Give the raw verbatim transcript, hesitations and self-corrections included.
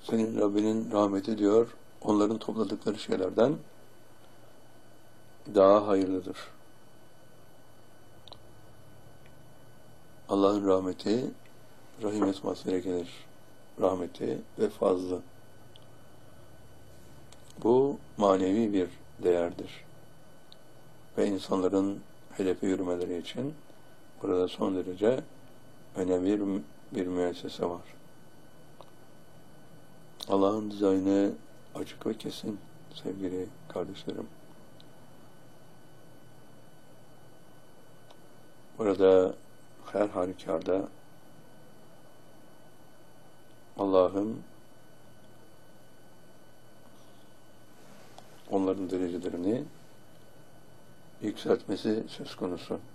senin Rabbinin rahmeti diyor, onların topladıkları şeylerden daha hayırlıdır. Allah'ın rahmeti, rahim esmasıyla gelir. Rahmeti ve fazlı. Bu manevi bir değerdir. Ve insanların hedefe yürümeleri için burada son derece önemli bir, bir müessese var. Allah'ın dizaynı açık ve kesin sevgili kardeşlerim. Burada her halükarda Allah'ın onların derecelerini yükseltmesi söz konusu.